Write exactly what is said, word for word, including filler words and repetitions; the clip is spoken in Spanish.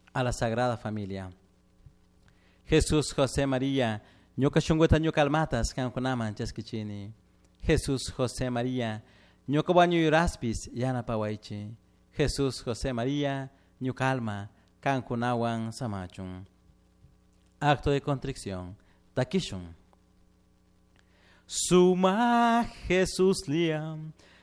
a la Sagrada Familia. Jesús, José, María, ñoka shungweta ñoka almatas kankunaman chaskichini. Jesús, José, María, ñoka baño yuraspis yana pawaichi. Jesús, José, María, ñoka alma kankunawan samachun. Acto de contrición. Takishun. Suma Jesús liam,